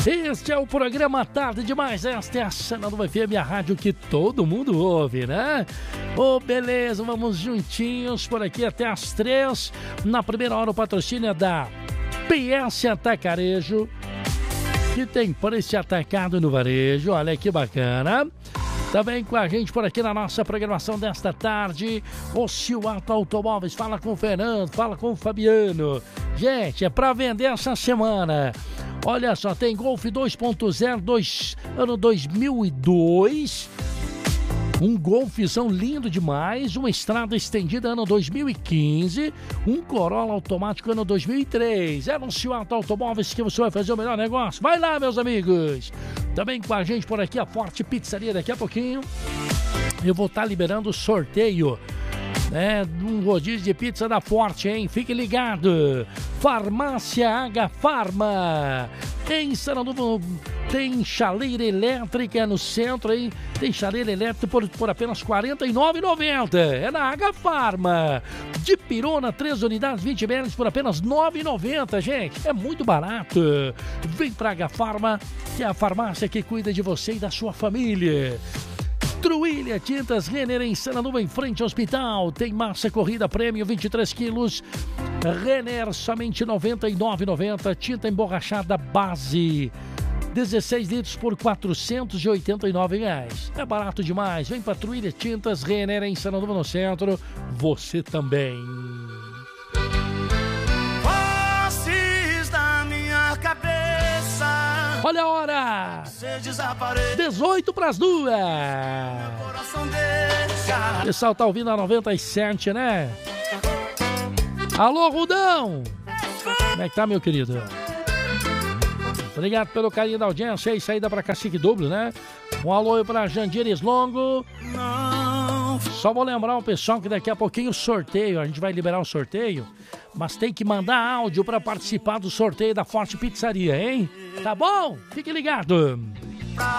Este é o programa Tarde Demais. Esta é a Sananduva FM, a rádio que todo mundo ouve, né? Ô, beleza, vamos juntinhos por aqui até as 3. Na primeira hora, o patrocínio é da PS Atacarejo, que tem preço atacado no varejo. Olha que bacana. Também com a gente por aqui na nossa programação desta tarde, o Ciuato Automóveis. Fala com o Fernando, fala com o Fabiano. Gente, é para vender essa semana. Olha só, tem Golf 2.0, ano 2002. Um Golfzão lindo demais, uma estrada estendida ano 2015, um Corolla automático ano 2003. É no Ciuato Automóveis que você vai fazer o melhor negócio. Vai lá, meus amigos. Também com a gente por aqui a Forte Pizzaria. Daqui a pouquinho eu vou estar liberando o sorteio, né, um rodízio de pizza da Forte, hein? Fique ligado. Farmácia H Farma. Em Sananduva tem chaleira elétrica no centro, hein? Tem chaleira elétrica por apenas R$ 49,90. É na H Farma. De pirona, 3 unidades, 20 ml por apenas R$ 9,90, gente. É muito barato. Vem pra H Farma, que é a farmácia que cuida de você e da sua família. Truília Tintas Renner em Sananduva, em frente ao hospital. Tem massa corrida prêmio 23 quilos. Renner somente R$ 99,90. Tinta emborrachada base 16 litros por R$ 489. É barato demais. Vem pra Truília Tintas Renner em Sananduva, no centro. Você também. Vozes da minha cabeça. Olha a hora! 18 para as 2. O pessoal tá ouvindo a 97, né? Alô, Rudão! Como é que tá, meu querido? Obrigado pelo carinho da audiência aí, saída para Cacique Duplo, né? Um alô para Jandires Longo. Só vou lembrar o pessoal que daqui a pouquinho o sorteio, a gente vai liberar o sorteio, mas tem que mandar áudio para participar do sorteio da Forte Pizzaria, hein? Tá bom? Fique ligado.